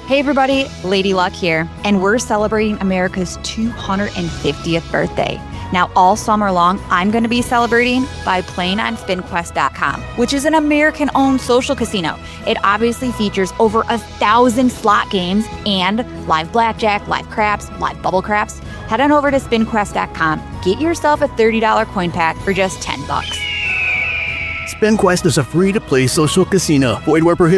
Hey everybody, Lady Luck here, and we're celebrating America's 250th birthday. Now, all summer long, I'm going to be celebrating by playing on SpinQuest.com, which is an American-owned social casino. It obviously features over 1,000 slot games and live blackjack, live craps, live bubble craps. Head on over to SpinQuest.com. Get yourself a $30 coin pack for just $10. SpinQuest is a free-to-play social casino. Void where prohibited.